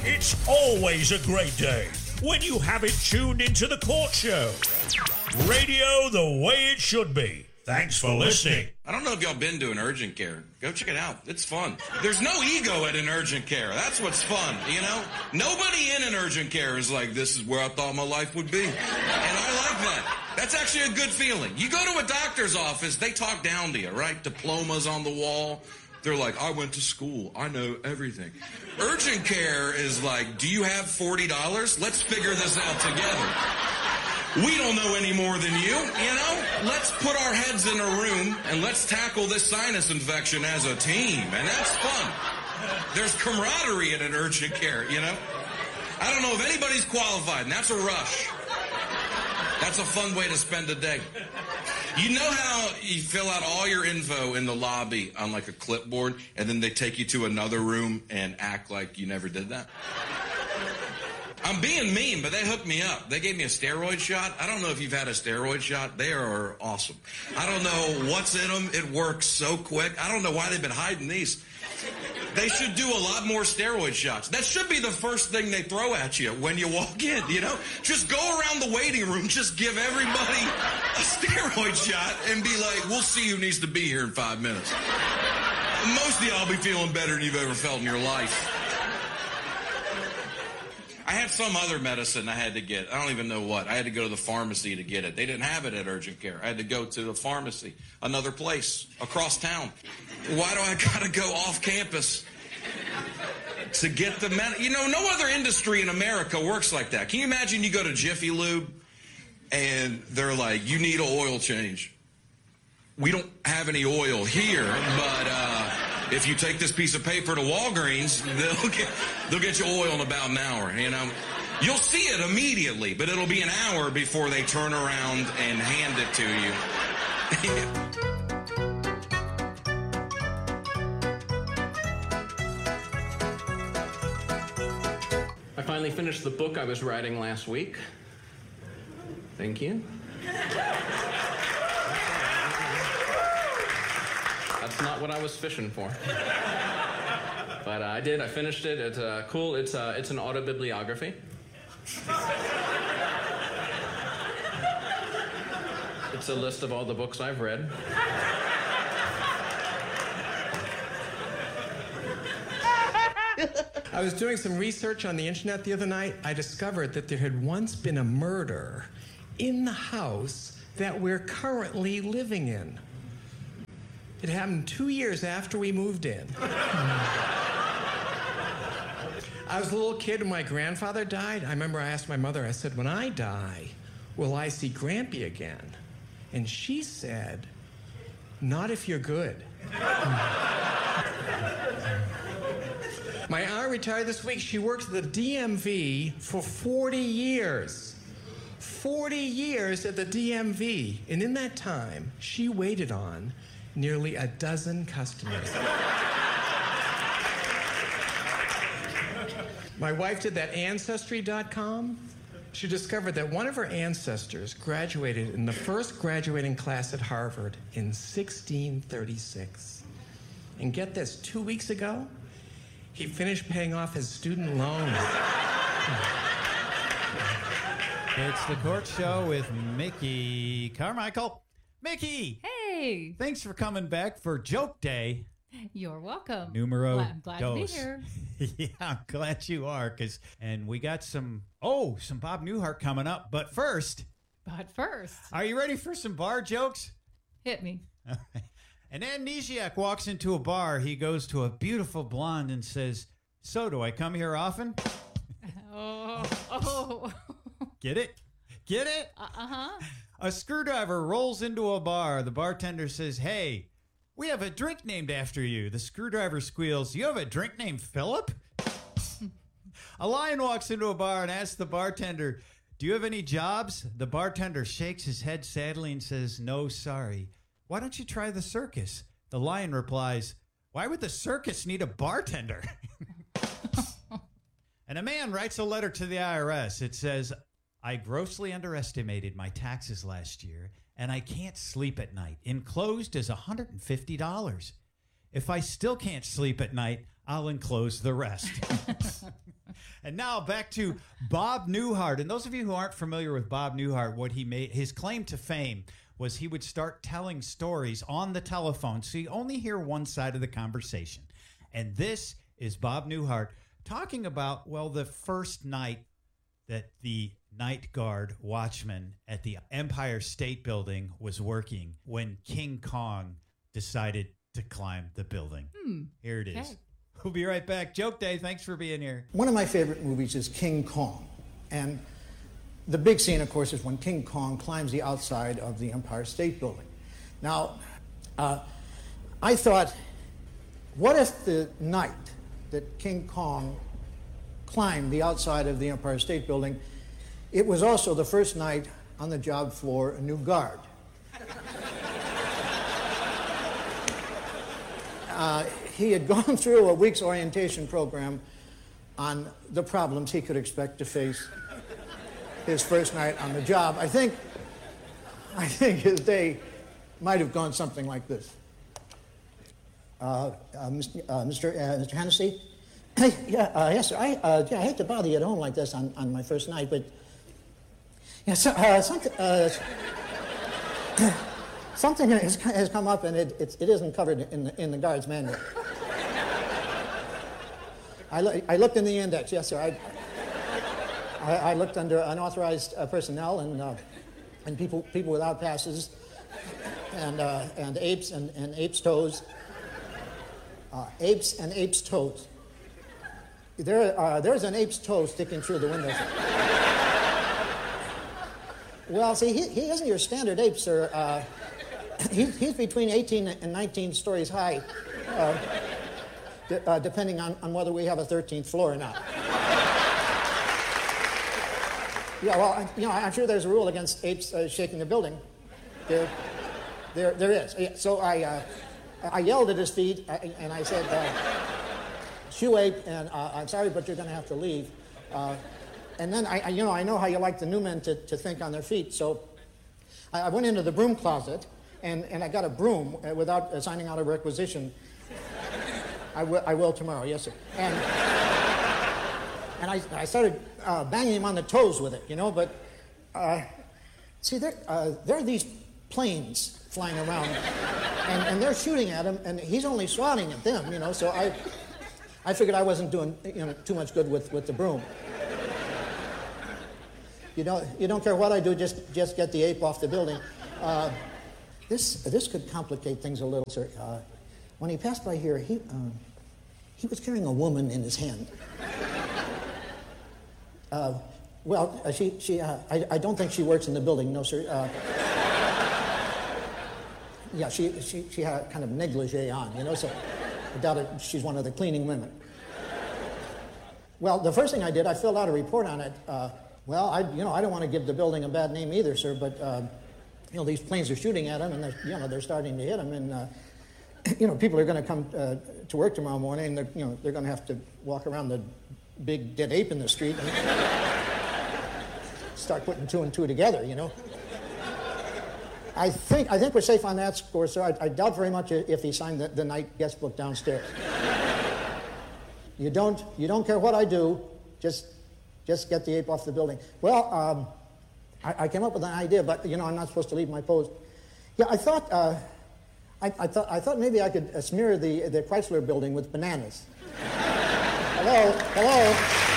It's always a great day when you have it tuned into The Court Show. Radio the way it should be. Thanks for listening. I don't know if y'all been to an urgent care. Go check it out. It's fun. There's no ego at an urgent care. That's what's fun, you know? Nobody in an urgent care is like, this is where I thought my life would be. And I like that. That's actually a good feeling. You go to a doctor's office, they talk down to you, right? Diplomas on the wall. They're like, I went to school. I know everything. Urgent care is like, do you have $40? Let's figure this out together. We don't know any more than you know? Let's put our heads in a room and let's tackle this sinus infection as a team. And that's fun. There's camaraderie in an urgent care, you know? I don't know if anybody's qualified, and that's a rush. That's a fun way to spend a day. You know how you fill out all your info in the lobby on like a clipboard, and then they take you to another room and act like you never did that? I'm being mean, but they hooked me up. They gave me a steroid shot. I don't know if you've had a steroid shot. They are awesome. I don't know what's in them. It works so quick. I don't know why they've been hiding these. They should do a lot more steroid shots. That should be the first thing they throw at you when you walk in, you know? Just go around the waiting room, just give everybody a steroid shot and be like, we'll see who needs to be here in 5 minutes. Most of y'all be feeling better than you've ever felt in your life. I had some other medicine I had to get. I don't even know what. I had to go to the pharmacy to get it. They didn't have it at urgent care. I had to go to the pharmacy, another place, across town. Why do I gotta go off campus to get the medicine? You know, no other industry in America works like that. Can you imagine you go to Jiffy Lube and they're like, you need an oil change. We don't have any oil here, but if you take this piece of paper to Walgreens, they'll get you oil in about an hour, you know. You'll see it immediately, but it'll be an hour before they turn around and hand it to you. I finally finished the book I was writing last week. Thank you. That's not what I was fishing for. But I did. I finished it. It's cool. It's an autobibliography. It's a list of all the books I've read. I was doing some research on the internet the other night. I discovered that there had once been a murder in the house that we're currently living in. It happened 2 years after we moved in. I was a little kid when my grandfather died. I remember I asked my mother, I said, when I die, will I see Grampy again? And she said, not if you're good. My aunt retired this week. She worked at the DMV for 40 years. 40 years at the DMV. And in that time, she waited on nearly a dozen customers. My wife did that Ancestry.com. She discovered that one of her ancestors graduated in the first graduating class at Harvard in 1636. And get this, 2 weeks ago, he finished paying off his student loans. It's The Court Show with Mickey Carmichael. Mickey! Hey! Thanks for coming back for Joke Day. You're welcome. Numero I'm glad to be here. Yeah, I'm glad you are. And we got some Bob Newhart coming up. But first, are you ready for some bar jokes? Hit me. An amnesiac walks into a bar. He goes to a beautiful blonde and says, so do I come here often? Oh. Get it? Get it? Uh-huh. A screwdriver rolls into a bar. The bartender says, hey, we have a drink named after you. The screwdriver squeals, you have a drink named Philip? A lion walks into a bar and asks the bartender, do you have any jobs? The bartender shakes his head sadly and says, no, sorry. Why don't you try the circus? The lion replies, why would the circus need a bartender? And a man writes a letter to the IRS. It says, I grossly underestimated my taxes last year, and I can't sleep at night. Enclosed is $150. If I still can't sleep at night, I'll enclose the rest. And now back to Bob Newhart. And those of you who aren't familiar with Bob Newhart, what he made, his claim to fame was he would start telling stories on the telephone, so you only hear one side of the conversation. And this is Bob Newhart talking about, well, the first night that the night guard watchman at the Empire State Building was working when King Kong decided to climb the building. Here it is. Okay. We'll be right back. Joke Day, thanks for being here. One of my favorite movies is King Kong. And the big scene, of course, is when King Kong climbs the outside of the Empire State Building. Now, I thought, what if the night that King Kong climbed the outside of the Empire State Building, it was also the first night on the job for a new guard. He had gone through a week's orientation program on the problems he could expect to face his first night on the job. I think his day might have gone something like this. Mr. Hennessy? Yes, sir. I hate to bother you at home like this on my first night, but yeah, something has come up, and it isn't covered in the guard's manual. I looked in the index. Yes, sir. I looked under unauthorized personnel and people without passes, and apes and apes' toes. Apes and apes' toes. There's an ape's toe sticking through the window. Well, see, he isn't your standard ape, sir. He's between 18 and 19 stories high, depending on whether we have a 13th floor or not. Yeah, well, I'm sure there's a rule against apes shaking the building. There is. Yeah, so I yelled at his feet, and I said, "Shoe ape," and I'm sorry, but you're going to have to leave. And then I know how you like the new men to think on their feet, so I went into the broom closet, and I got a broom without signing out a requisition. I will tomorrow, yes, sir. And I started banging him on the toes with it, but see, there are these planes flying around, and they're shooting at him, and he's only swatting at them, so I figured I wasn't doing too much good with the broom. You don't care what I do, just get the ape off the building. This could complicate things a little, sir. When he passed by here, he was carrying a woman in his hand. Well, I don't think she works in the building, no, sir. Yeah, she had a kind of negligee on, so I doubt she's one of the cleaning women. Well, the first thing I did, I filled out a report on it. Well, I don't want to give the building a bad name either, sir, but these planes are shooting at him, and they're starting to hit him, and people are going to come to work tomorrow morning, and they're going to have to walk around the big dead ape in the street and start putting two and two together, I think we're safe on that score, sir. I doubt very much if he signed the night guest book downstairs. You don't care what I do, just get the ape off the building. Well, I came up with an idea, but I'm not supposed to leave my post. Yeah, I thought I thought maybe I could smear the Chrysler building with bananas. Hello.